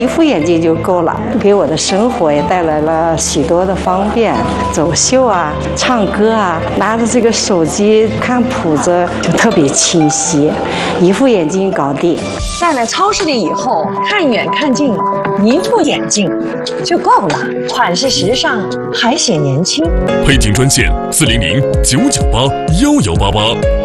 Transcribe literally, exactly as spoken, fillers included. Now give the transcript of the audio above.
一副眼镜就够了，给我的生活也带来了许多的方便。走秀啊，唱歌啊，拿着这个手机看谱子就特别清晰，一副眼镜搞定。 在了超市里以后，看远看近，一副眼镜就够了，款式时尚，还显年轻。 配镜专线四零零九九八幺幺八八。